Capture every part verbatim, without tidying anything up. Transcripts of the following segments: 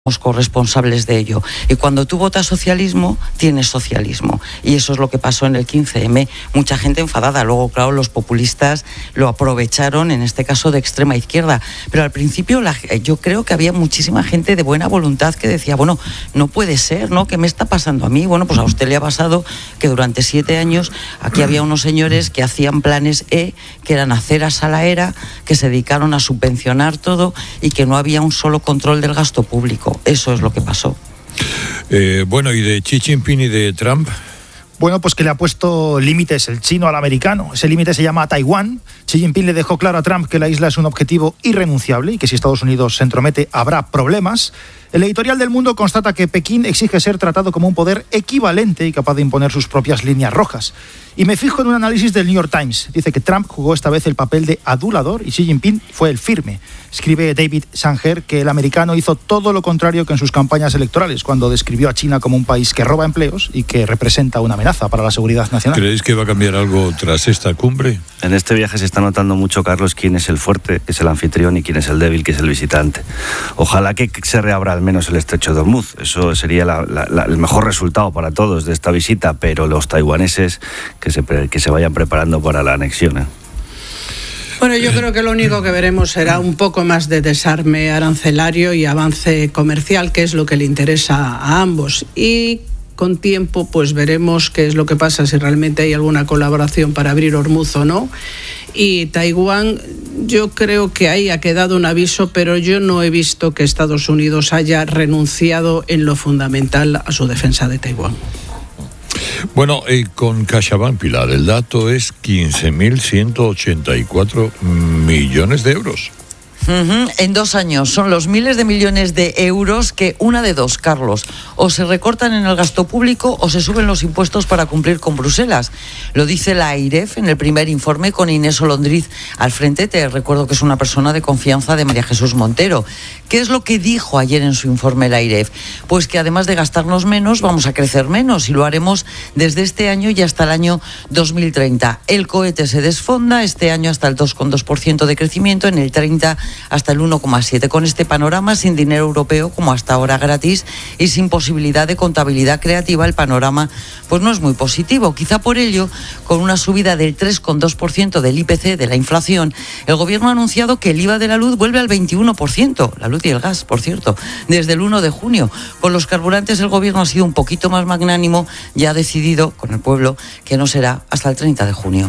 corresponsables de ello. Y cuando tú votas socialismo, tienes socialismo. Y eso es lo que pasó en el quince eme. Mucha gente enfadada. Luego, claro, los populistas lo aprovecharon, en este caso de extrema izquierda. Pero al principio la, yo creo que había muchísima gente de buena voluntad que decía, bueno, no puede ser, ¿no? ¿Qué me está pasando a mí? Bueno, pues a usted le ha pasado que durante siete años aquí había unos señores que hacían planes E, que eran aceras a la era, que se dedicaron a subvencionar todo y que no había un solo control del gasto público. Eso es lo que pasó. Eh, bueno, ¿y de Xi Jinping y de Trump? Bueno, pues que le ha puesto límites el chino al americano. Ese límite se llama Taiwán. Xi Jinping le dejó claro a Trump que la isla es un objetivo irrenunciable y que si Estados Unidos se entromete habrá problemas. El editorial del Mundo constata que Pekín exige ser tratado como un poder equivalente y capaz de imponer sus propias líneas rojas. Y me fijo en un análisis del New York Times. Dice que Trump jugó esta vez el papel de adulador y Xi Jinping fue el firme. Escribe David Sanger que el americano hizo todo lo contrario que en sus campañas electorales, cuando describió a China como un país que roba empleos y que representa una amenaza para la seguridad nacional. ¿Creéis que va a cambiar algo tras esta cumbre? En este viaje se está notando mucho, Carlos, quién es el fuerte, que es el anfitrión, y quién es el débil, que es el visitante. Ojalá que se reabra al menos el estrecho de Hormuz. Eso sería la, la, la, el mejor resultado para todos de esta visita, pero los taiwaneses que se, que se vayan preparando para la anexión, ¿eh? Bueno, yo creo que lo único que veremos será un poco más de desarme arancelario y avance comercial, que es lo que le interesa a ambos. Y con tiempo pues veremos qué es lo que pasa, si realmente hay alguna colaboración para abrir Hormuz o no. Y Taiwán, yo creo que ahí ha quedado un aviso, pero yo no he visto que Estados Unidos haya renunciado en lo fundamental a su defensa de Taiwán. Bueno, eh, con CaixaBank, Pilar, el dato es quince mil ciento ochenta y cuatro millones de euros. Uh-huh. En dos años son los miles de millones de euros que, una de dos, Carlos, o se recortan en el gasto público o se suben los impuestos para cumplir con Bruselas. Lo dice la AIREF en el primer informe, con Inés Olondriz al frente. Te recuerdo que es una persona de confianza de María Jesús Montero. ¿Qué es lo que dijo ayer en su informe la AIREF? Pues que además de gastarnos menos, vamos a crecer menos, y lo haremos desde este año y hasta el año dos mil treinta. El cohete se desfonda este año hasta el dos coma dos por ciento de crecimiento, en el treinta hasta el uno coma siete. Con este panorama, sin dinero europeo, como hasta ahora gratis, y sin posibilidad de contabilidad creativa, el panorama pues no es muy positivo. Quizá por ello, con una subida del tres coma dos por ciento del I P C, de la inflación, el gobierno ha anunciado que el I V A de la luz vuelve al veintiuno por ciento, la luz y el gas, por cierto, desde el uno de junio. Con los carburantes el gobierno ha sido un poquito más magnánimo, ya ha decidido con el pueblo que no será hasta el treinta de junio.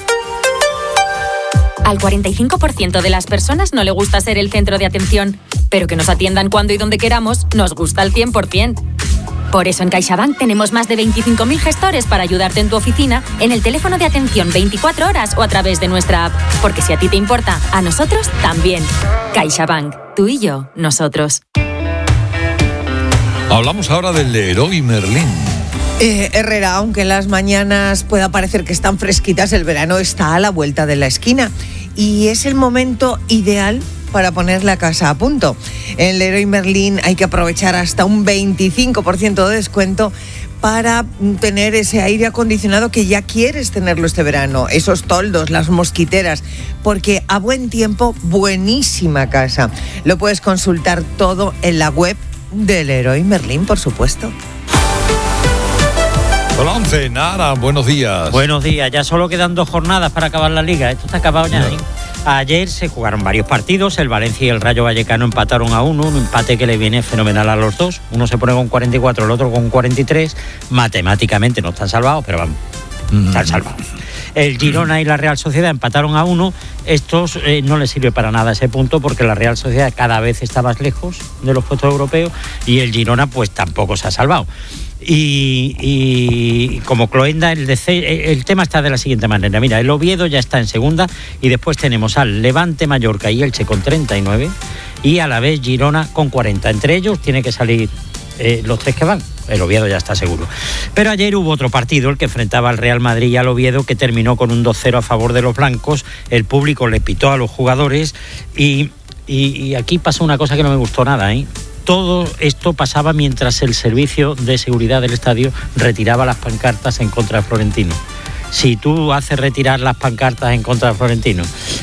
Al cuarenta y cinco por ciento de las personas no le gusta ser el centro de atención, pero que nos atiendan cuando y donde queramos nos gusta al cien por ciento. Por eso en CaixaBank tenemos más de veinticinco mil gestores para ayudarte en tu oficina, en el teléfono de atención veinticuatro horas o a través de nuestra app. Porque si a ti te importa, a nosotros también. CaixaBank, tú y yo, nosotros. Hablamos ahora del Leroy Merlin. Eh, Herrera, aunque en las mañanas pueda parecer que están fresquitas, el verano está a la vuelta de la esquina y es el momento ideal para poner la casa a punto. En Leroy Merlin hay que aprovechar hasta un veinticinco por ciento de descuento para tener ese aire acondicionado que ya quieres tenerlo este verano, esos toldos, las mosquiteras, porque a buen tiempo, buenísima casa. Lo puedes consultar todo en la web de Leroy Merlin, por supuesto. Hola, once, Nara, buenos días. Buenos días, ya solo quedan dos jornadas para acabar la liga, esto está acabado ya, ¿eh? Ayer se jugaron varios partidos, el Valencia y el Rayo Vallecano empataron a uno, un empate que le viene fenomenal a los dos. Uno se pone con cuarenta y cuatro, el otro con cuarenta y tres. Matemáticamente no están salvados, pero vamos, mm. están salvados. El Girona y la Real Sociedad empataron a uno. Estos eh, no les sirve para nada ese punto, porque la Real Sociedad cada vez está más lejos de los puestos europeos y el Girona pues tampoco se ha salvado. Y, y como Cloenda, el, de, el tema está de la siguiente manera. Mira, el Oviedo ya está en segunda y después tenemos al Levante, Mallorca y Elche con treinta y nueve y a la vez Girona con cuarenta. Entre ellos tiene que salir eh, los tres que van. El Oviedo ya está seguro. Pero ayer hubo otro partido, el que enfrentaba al Real Madrid y al Oviedo, que terminó con un dos cero a favor de los blancos. El público le pitó a los jugadores y, y, y aquí pasó una cosa que no me gustó nada, ¿eh? Todo esto pasaba mientras el servicio de seguridad del estadio retiraba las pancartas en contra de Florentino. Si tú haces retirar las pancartas en contra de Florentino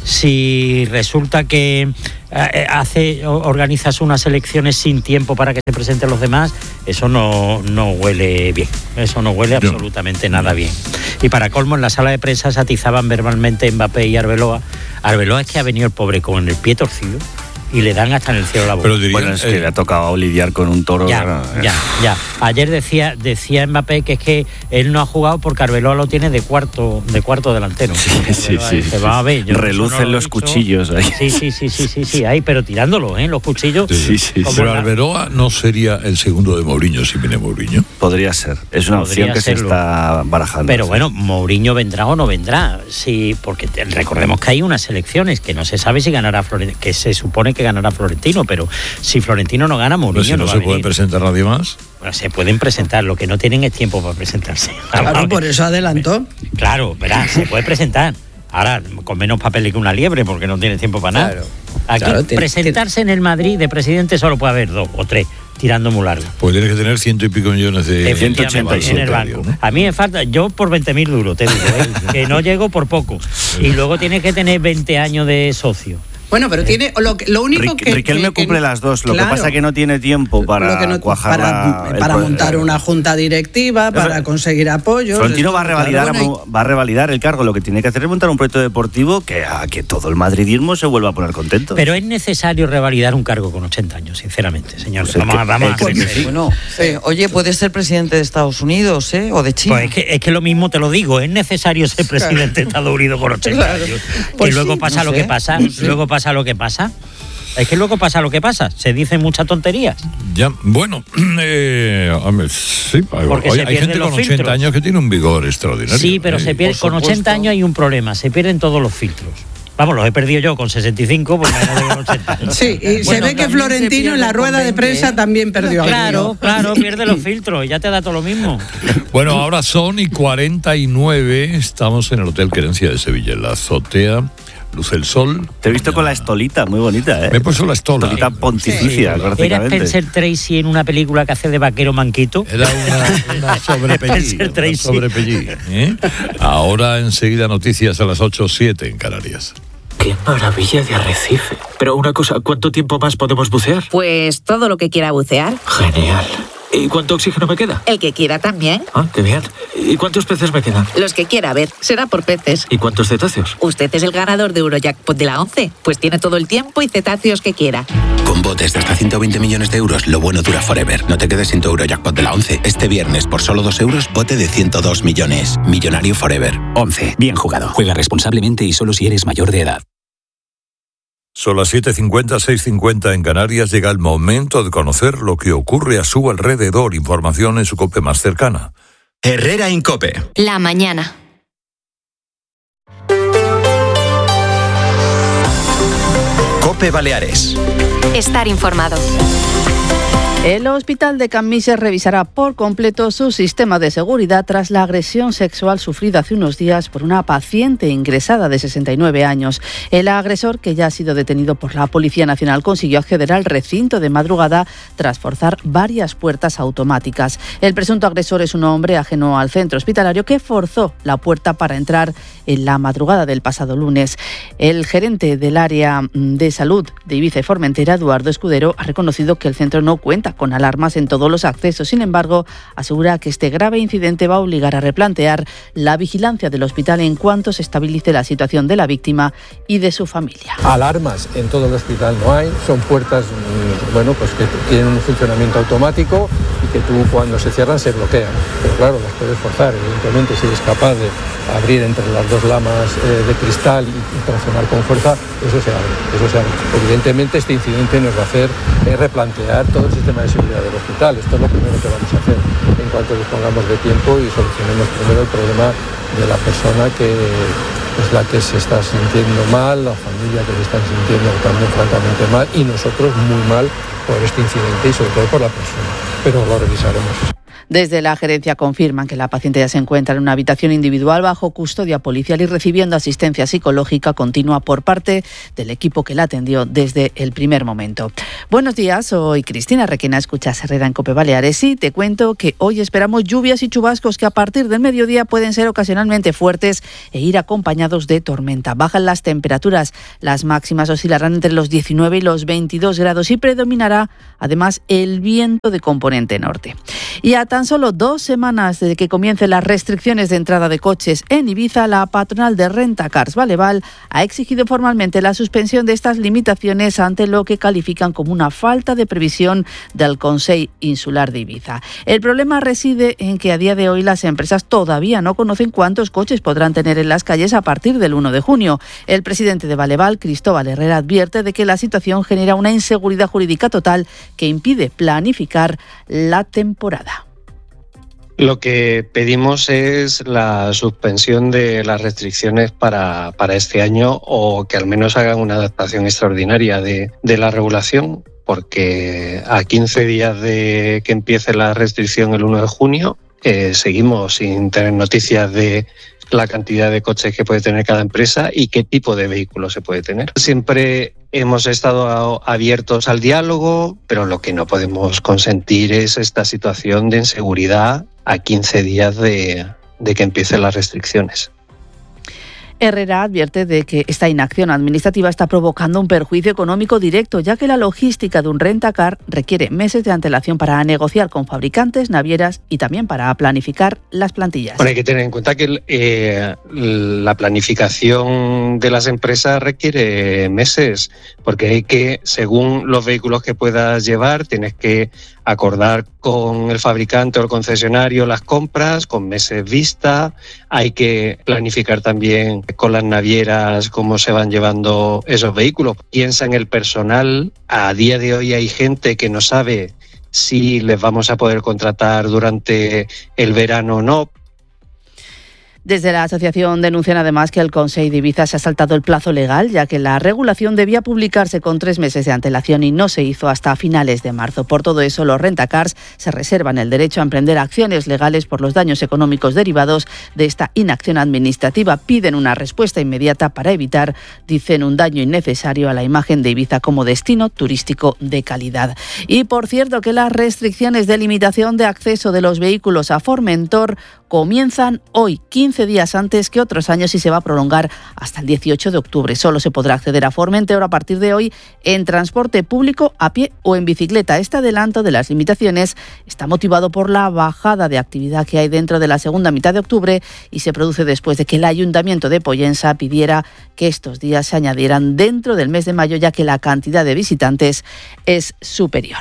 Si resulta que eh, hace organizas unas elecciones sin tiempo para que se presenten los demás, eso no, no huele bien, eso no huele no. absolutamente nada bien. Y para colmo, en la sala de prensa se atizaban verbalmente Mbappé y Arbeloa. Arbeloa es que ha venido el pobre con el pie torcido y le dan hasta en el cielo la boca. Pero diría, bueno, es que eh, le ha tocado lidiar con un toro. Ya, ya, ya. Ayer decía decía Mbappé que es que él no ha jugado porque Arbeloa lo tiene de cuarto de cuarto delantero. Sí, sí, sí, dice, va a ver, yo relucen no los cuchillos ahí. Sí, sí, sí, sí, sí, sí, ahí, pero tirándolo, ¿eh? Los cuchillos. Sí, sí, sí. Pero la... Arbeloa no sería el segundo de Mourinho si viene Mourinho. Podría ser. Es una Podría opción que serlo. se está barajando. Pero sí. bueno, Mourinho vendrá o no vendrá. Sí, porque te, recordemos que hay unas elecciones que no se sabe si ganará Florentino, que se supone que ganará Florentino. Pero si Florentino no gana, Mourinho si no, no va se a venir. puede presentar nadie más. Bueno, se pueden presentar, lo que no tienen es tiempo para presentarse. Claro, por eso adelantó. Claro, verá, se puede presentar. Ahora, con menos papel que una liebre, porque no tiene tiempo para claro. nada. Aquí, claro, presentarse tiene... en el Madrid de presidente solo puede haber dos o tres, tirando muy largo. Pues tienes que tener ciento y pico millones de... ciento ochenta y siete en el banco. ¿No? A mí me falta, yo por veinte mil duros, te digo, ¿eh? que no llego por poco. Y luego tienes que tener veinte años de socio. Bueno, pero tiene lo, lo único Rick, que Riquelme que, cumple que, las dos. Lo claro, que pasa es que no tiene tiempo para no, cuajar para, la, para el, montar el, una junta directiva, para el, conseguir apoyos. Florentino va a revalidar claro, va a revalidar el cargo. Lo que tiene que hacer es montar un proyecto deportivo que a que todo el madridismo se vuelva a poner contento. Pero es necesario revalidar un cargo con ochenta años, sinceramente, señor. Pues vamos que, a, vamos a que sí. Bueno, eh, oye, puede ser presidente de Estados Unidos, ¿eh? O de China. Pues es que, es que lo mismo te lo digo, es necesario ser presidente de Estados Unidos con ochenta claro. años. Pues y luego sí, pasa no lo sé, que pasa, no sé. luego pasa lo que pasa. Es que luego pasa lo que pasa, se dicen muchas tonterías. Ya, bueno, eh, hombre, sí, Porque oye, se hay gente con ochenta filtros. años que tiene un vigor extraordinario. Sí, pero eh, se pierde, con ochenta años hay un problema, se pierden todos los filtros. Vamos, los he perdido yo con sesenta y cinco, porque no tengo ochenta. Sí, y bueno, se ve que Florentino en la rueda de prensa ¿eh? también perdió. Claro, claro, pierde los filtros y ya te da todo lo mismo. Bueno, ahora son y cuarenta y nueve, estamos en el Hotel Querencia de Sevilla, en la azotea. Luce el sol. Te he visto mañana. Con la estolita, muy bonita, ¿eh? Me he puesto la estola. Estolita pontificia, sí. prácticamente. Era Spencer Tracy en una película que hace de vaquero manquito. Era una, una sobrepellí. Una sobrepellí, ¿eh? Ahora enseguida noticias a las ocho siete en Canarias. ¡Qué maravilla de arrecife! Pero una cosa, ¿cuánto tiempo más podemos bucear? Pues todo lo que quiera bucear. Genial. ¿Y cuánto oxígeno me queda? El que quiera también. Ah, qué bien. ¿Y cuántos peces me quedan? Los que quiera, a ver, será por peces. ¿Y cuántos cetáceos? Usted es el ganador de Eurojackpot de la once, pues tiene todo el tiempo y cetáceos que quiera. Con botes de hasta ciento veinte millones de euros, lo bueno dura forever. No te quedes sin tu Eurojackpot de la once. Este viernes, por solo dos euros, bote de ciento dos millones. Millonario forever. once. Bien jugado. Juega responsablemente y solo si eres mayor de edad. Son las siete cincuenta, seis cincuenta en Canarias. Llega el momento de conocer lo que ocurre a su alrededor. Información en su COPE más cercana. Herrera Incope. La mañana. COPE Baleares. Estar informado. El hospital de Cambises revisará por completo su sistema de seguridad tras la agresión sexual sufrida hace unos días por una paciente ingresada de sesenta y nueve años. El agresor, que ya ha sido detenido por la Policía Nacional, consiguió acceder al recinto de madrugada tras forzar varias puertas automáticas. El presunto agresor es un hombre ajeno al centro hospitalario que forzó la puerta para entrar en la madrugada del pasado lunes. El gerente del área de salud de Ibiza y Formentera, Eduardo Escudero, ha reconocido que el centro no cuenta con alarmas en todos los accesos. Sin embargo, asegura que este grave incidente va a obligar a replantear la vigilancia del hospital en cuanto se estabilice la situación de la víctima y de su familia. Alarmas en todo el hospital no hay, son puertas bueno, pues que tienen un funcionamiento automático y que tú cuando se cierran se bloquean. Pero claro, las puedes forzar, evidentemente si eres capaz de abrir entre las dos lamas eh, de cristal y, y traccionar con fuerza, eso se abre, eso se abre. Evidentemente este incidente nos va a hacer eh, replantear todo el sistema de seguridad del hospital. Esto es lo primero que vamos a hacer en cuanto dispongamos de tiempo y solucionemos primero el problema de la persona que es la que se está sintiendo mal, la familia que se está sintiendo también francamente mal y nosotros muy mal por este incidente y sobre todo por la persona. Pero lo revisaremos. Desde la gerencia confirman que la paciente ya se encuentra en una habitación individual bajo custodia policial y recibiendo asistencia psicológica continua por parte del equipo que la atendió desde el primer momento. Buenos días, soy Cristina Requena, escuchas Herrera en COPE Baleares y te cuento que hoy esperamos lluvias y chubascos que a partir del mediodía pueden ser ocasionalmente fuertes e ir acompañados de tormenta. Bajan las temperaturas, las máximas oscilarán entre los diecinueve y los veintidós grados y predominará además el viento de componente norte. Y a tan solo dos semanas de que comiencen las restricciones de entrada de coches en Ibiza, la patronal de Rentacars Valeval ha exigido formalmente la suspensión de estas limitaciones ante lo que califican como una falta de previsión del Consell Insular de Ibiza. El problema reside en que a día de hoy las empresas todavía no conocen cuántos coches podrán tener en las calles a partir del uno de junio. El presidente de Valeval, Cristóbal Herrera, advierte de que la situación genera una inseguridad jurídica total que impide planificar la temporada. Lo que pedimos es la suspensión de las restricciones para, para este año o que al menos hagan una adaptación extraordinaria de, de la regulación, porque a quince días de que empiece la restricción el uno de junio eh, seguimos sin tener noticias de la cantidad de coches que puede tener cada empresa y qué tipo de vehículo se puede tener. Siempre hemos estado abiertos al diálogo, pero lo que no podemos consentir es esta situación de inseguridad a quince días de, de que empiecen las restricciones. Herrera advierte de que esta inacción administrativa está provocando un perjuicio económico directo, ya que la logística de un rentacar requiere meses de antelación para negociar con fabricantes, navieras y también para planificar las plantillas. Bueno, hay que tener en cuenta que eh, la planificación de las empresas requiere meses, porque hay que, según los vehículos que puedas llevar, tienes que acordar con el fabricante o el concesionario las compras con meses vista. Hay que planificar también con las navieras cómo se van llevando esos vehículos. Piensa en el personal. A día de hoy hay gente que no sabe si les vamos a poder contratar durante el verano o no. Desde la asociación denuncian además que el Consell de Ibiza se ha saltado el plazo legal, ya que la regulación debía publicarse con tres meses de antelación y no se hizo hasta finales de marzo. Por todo eso, los rentacars se reservan el derecho a emprender acciones legales por los daños económicos derivados de esta inacción administrativa. Piden una respuesta inmediata para evitar, dicen, un daño innecesario a la imagen de Ibiza como destino turístico de calidad. Y por cierto que las restricciones de limitación de acceso de los vehículos a Formentor comienzan hoy, quince días antes que otros años, y se va a prolongar hasta el dieciocho de octubre. Solo se podrá acceder a Formentor a partir de hoy en transporte público, a pie o en bicicleta. Este adelanto de las limitaciones está motivado por la bajada de actividad que hay dentro de la segunda mitad de octubre y se produce después de que el Ayuntamiento de Pollensa pidiera que estos días se añadieran dentro del mes de mayo, ya que la cantidad de visitantes es superior.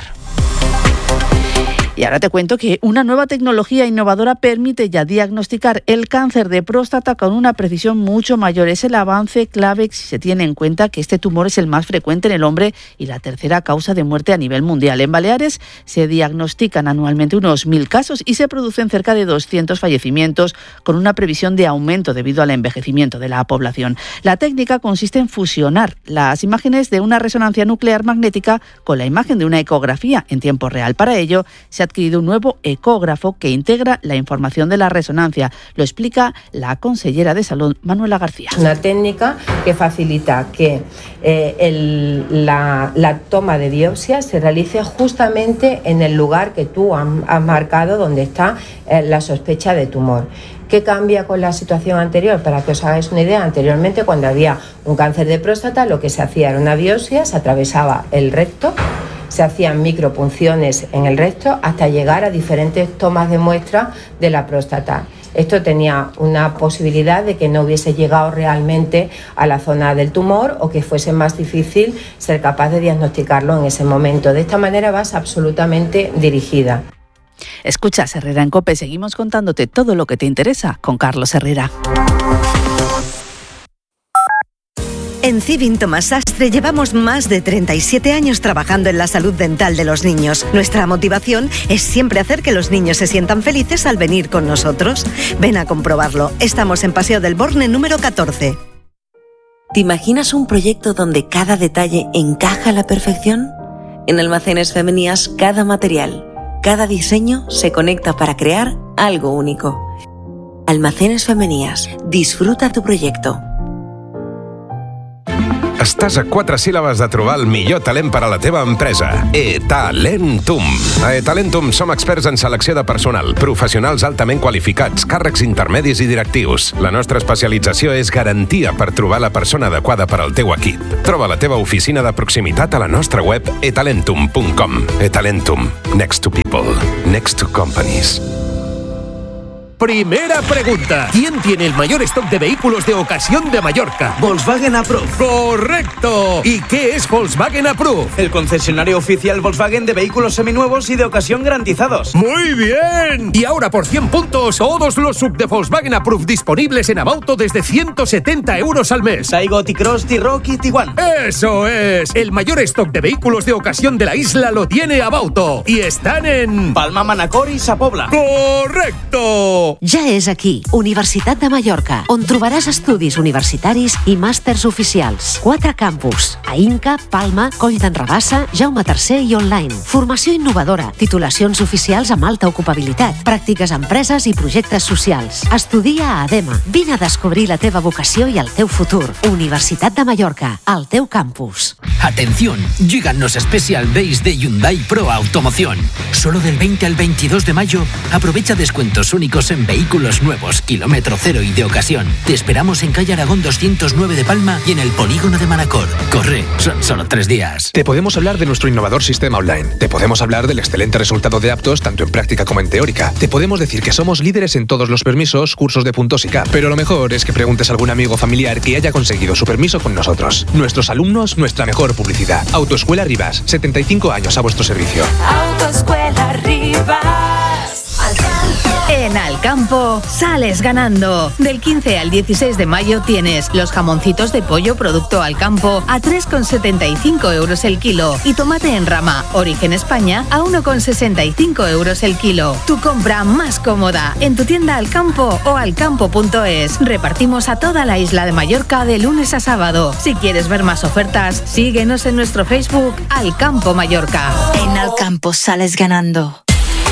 Y ahora te cuento que una nueva tecnología innovadora permite ya diagnosticar el cáncer de próstata con una precisión mucho mayor. Es el avance clave si se tiene en cuenta que este tumor es el más frecuente en el hombre y la tercera causa de muerte a nivel mundial. En Baleares se diagnostican anualmente unos mil casos y se producen cerca de doscientos fallecimientos, con una previsión de aumento debido al envejecimiento de la población. La técnica consiste en fusionar las imágenes de una resonancia nuclear magnética con la imagen de una ecografía en tiempo real. Para ello, se ha adquirido un nuevo ecógrafo que integra la información de la resonancia. Lo explica la consellera de Salud, Manuela García. Una técnica que facilita que eh, el, la, la toma de biopsia se realice justamente en el lugar que tú has, has marcado donde está eh, la sospecha de tumor. ¿Qué cambia con la situación anterior? Para que os hagáis una idea, anteriormente cuando había un cáncer de próstata lo que se hacía era una biopsia, se atravesaba el recto, se hacían micropunciones en el recto hasta llegar a diferentes tomas de muestra de la próstata. Esto tenía una posibilidad de que no hubiese llegado realmente a la zona del tumor o que fuese más difícil ser capaz de diagnosticarlo en ese momento. De esta manera vas absolutamente dirigida. Escuchas Herrera en COPE, seguimos contándote todo lo que te interesa con Carlos Herrera. En Civin Tomás Sastre llevamos más de treinta y siete años trabajando en la salud dental de los niños. Nuestra motivación es siempre hacer que los niños se sientan felices al venir con nosotros. Ven a comprobarlo. Estamos en Paseo del Borne número catorce. ¿Te imaginas un proyecto donde cada detalle encaja a la perfección? En Almacenes Femenías, cada material, Cada diseño se conecta para crear algo único. Almacenes Femenías. Disfruta tu proyecto. Estàs a quatre síl·labes de trobar el millor talent per a la teva empresa. eTalentum. A eTalentum som experts en selecció de personal, professionals altament qualificats, càrrecs intermedis i directius. La nostra especialització és garantia per trobar la persona adequada per al teu equip. Troba la teva oficina de proximitat a la nostra web etalentum punt com. eTalentum. Next to people. Next to companies. Primera pregunta. ¿Quién tiene el mayor stock de vehículos de ocasión de Mallorca? Volkswagen Approved. ¡Correcto! ¿Y qué es Volkswagen Approved? El concesionario oficial Volkswagen de vehículos seminuevos y de ocasión garantizados. ¡Muy bien! Y ahora por cien puntos, todos los sub de Volkswagen Approved disponibles en Abauto desde ciento setenta euros al mes. Taigo, T-Cross, T-Rock y Tiguan. ¡Eso es! El mayor stock de vehículos de ocasión de la isla lo tiene Abauto. Y están en... Palma, Manacor i Sa Pobla. ¡Correcto! Ja és aquí, Universitat de Mallorca, on trobaràs estudis universitaris i màsters oficials. Quatre campus, a Inca, Palma, Coll d'en Rabassa, Jaume tercer i online. Formació innovadora, titulacions oficials amb alta ocupabilitat, pràctiques a empreses i projectes socials. Estudia a ADEMA. Vine a descobrir la teva vocació i el teu futur. Universitat de Mallorca, al teu campus. Atención, llegan los Special Days de Hyundai Pro Automoción. Solo del veinte al veintidós de mayo, aprovecha descuentos únicos en vehículos nuevos, kilómetro cero y de ocasión. Te esperamos en calle Aragón doscientos nueve de Palma y en el polígono de Manacor. Corre, son solo tres días. Te podemos hablar de nuestro innovador sistema online. Te podemos hablar del excelente resultado de aptos tanto en práctica como en teórica. Te podemos decir que somos líderes en todos los permisos, cursos de puntos y C A P. Pero lo mejor es que preguntes a algún amigo o familiar que haya conseguido su permiso con nosotros. Nuestros alumnos, nuestra mejor publicidad. Autoescuela Rivas, setenta y cinco años a vuestro servicio. Autoescuela Rivas. En Alcampo sales ganando. Del quince al dieciséis de mayo tienes los jamoncitos de pollo producto Alcampo a tres con setenta y cinco euros el kilo y tomate en rama Origen España a uno con sesenta y cinco euros el kilo. Tu compra más cómoda en tu tienda Alcampo o alcampo punto es. Repartimos a toda la isla de Mallorca de lunes a sábado. Si quieres ver más ofertas, síguenos en nuestro Facebook Alcampo Mallorca. En Alcampo sales ganando.